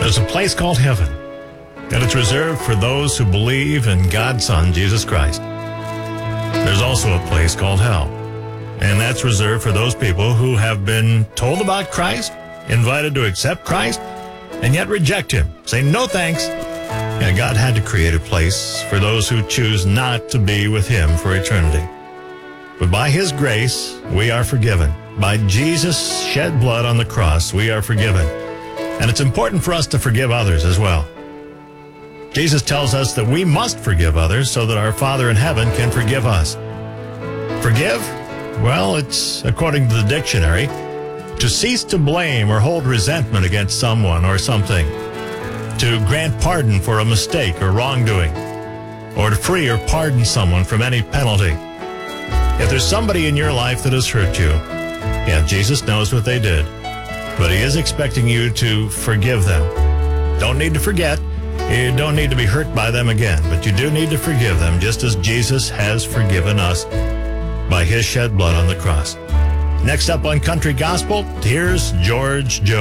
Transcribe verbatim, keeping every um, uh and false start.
There's a place called heaven, and it's reserved for those who believe in God's Son, Jesus Christ. There's also a place called hell, and that's reserved for those people who have been told about Christ, invited to accept Christ, and yet reject him, say no thanks. And God had to create a place for those who choose not to be with him for eternity. But by his grace, we are forgiven. By Jesus' shed blood on the cross, we are forgiven. And it's important for us to forgive others as well. Jesus tells us that we must forgive others so that our Father in heaven can forgive us. Forgive? Well, it's, according to the dictionary, to cease to blame or hold resentment against someone or something, to grant pardon for a mistake or wrongdoing, or to free or pardon someone from any penalty. If there's somebody in your life that has hurt you, yeah, Jesus knows what they did, but he is expecting you to forgive them. Don't need to forget. You don't need to be hurt by them again, but you do need to forgive them just as Jesus has forgiven us by his shed blood on the cross. Next up on Country Gospel, here's George Jones.